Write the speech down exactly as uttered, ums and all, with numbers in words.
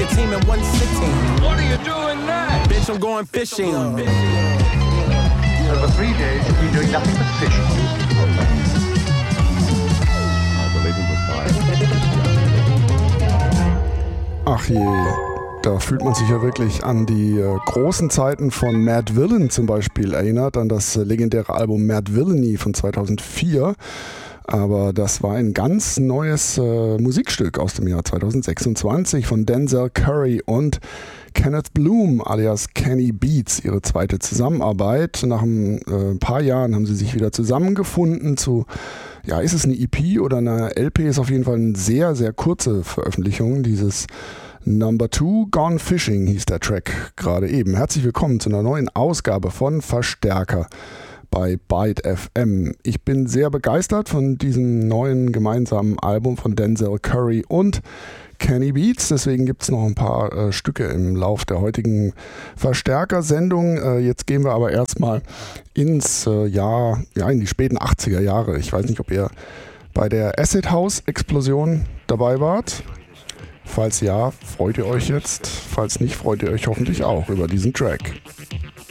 a team in one sitting. What are you doing next? Bitch, I'm going fishing. So for three days you've been doing nothing but fishing. I believe in goodbye. Ach je, da fühlt man sich ja wirklich an die äh, großen Zeiten von Mad Villain zum Beispiel erinnert, an das äh, legendäre Album Mad Villainy von zweitausendvier. Aber das war ein ganz neues äh, Musikstück aus dem Jahr zweitausendsechsundzwanzig von Denzel Curry und Kenneth Bloom alias Kenny Beats, ihre zweite Zusammenarbeit. Nach ein äh, paar Jahren haben sie sich wieder zusammengefunden zu, ja, ist es eine E P oder eine L P? Ist auf jeden Fall eine sehr, sehr kurze Veröffentlichung dieses Number Two Gone Fishing hieß der Track gerade eben. Herzlich willkommen zu einer neuen Ausgabe von Verstärker bei Byte F M. Ich bin sehr begeistert von diesem neuen gemeinsamen Album von Denzel Curry und Kenny Beats. Deswegen gibt es noch ein paar äh, Stücke im Lauf der heutigen Verstärker-Sendung. Äh, jetzt gehen wir aber erstmal ins äh, Jahr, ja, in die späten achtziger Jahre. Ich weiß nicht, ob ihr bei der Acid House-Explosion dabei wart. Falls ja, freut ihr euch jetzt. Falls nicht, freut ihr euch hoffentlich auch über diesen Track.